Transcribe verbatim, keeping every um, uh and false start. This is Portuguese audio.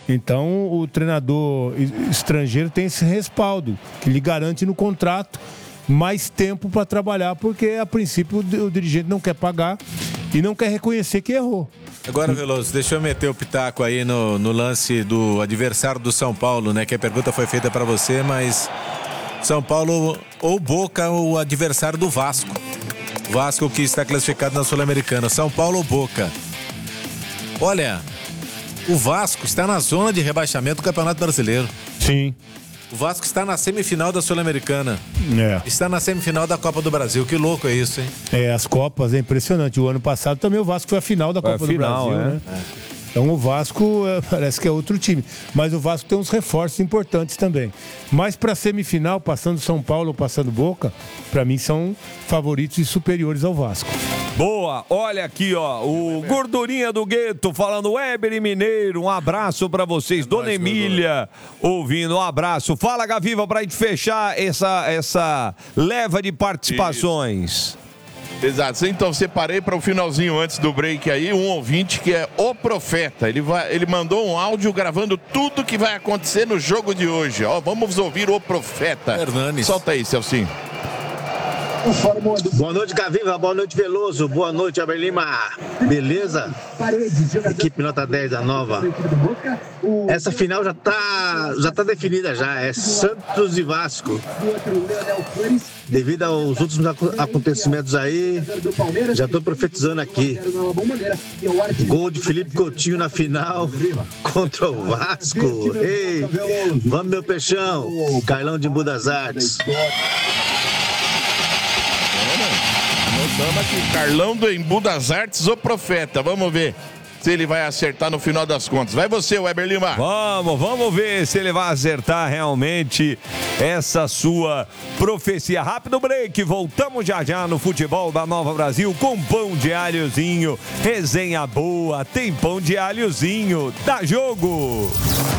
Então, o treinador estrangeiro tem esse respaldo, que lhe garante no contrato mais tempo para trabalhar, porque, a princípio, o dirigente não quer pagar e não quer reconhecer que errou. Agora, Veloso, deixa eu meter o pitaco aí no, no lance do adversário do São Paulo, né? Que a pergunta foi feita para você, mas São Paulo ou Boca ou o adversário do Vasco. Vasco que está classificado na Sul-Americana. São Paulo ou Boca? Olha, o Vasco está na zona de rebaixamento do Campeonato Brasileiro. Sim. O Vasco está na semifinal da Sul-Americana. É. Está na semifinal da Copa do Brasil. Que louco é isso, hein? É, as Copas, é impressionante. O ano passado também o Vasco foi a final da Foi Copa a final, do Brasil, é. né? É. Então o Vasco é, parece que é outro time. Mas o Vasco tem uns reforços importantes também. Mas para semifinal, passando São Paulo ou passando Boca, para mim são favoritos e superiores ao Vasco. Boa, olha aqui, ó, o Gordurinha do Gueto falando, Weber e Mineiro, um abraço pra vocês, é Dona nóis, Emília Gordura. Ouvindo, um abraço. Fala, Gaviva, pra gente fechar essa, essa leva de participações. Isso. Exato, então separei para o finalzinho antes do break aí, um ouvinte que é o Profeta, ele, vai, ele mandou um áudio gravando tudo que vai acontecer no jogo de hoje, ó, vamos ouvir o Profeta. Hernanes. Solta aí, Celcinho. Boa noite, Gaviva. Boa noite, Veloso. Boa noite, Aber Lima. Beleza? Equipe nota dez da Nova. Essa final já tá, já tá definida já. É Santos e Vasco. Devido aos últimos acontecimentos aí, já tô profetizando aqui. Gol de Felipe Coutinho na final contra o Vasco. Ei, vamos, meu peixão. Carlão de Budas Artes. Notamos aqui, Carlão do Embu das Artes, o Profeta. Vamos ver se ele vai acertar no final das contas. Vai você, Weber Lima. Vamos, vamos ver se ele vai acertar realmente essa sua profecia. Rápido break, voltamos já já no Futebol da Nova Brasil com pão de alhozinho. Resenha boa, tem pão de alhozinho. Dá jogo!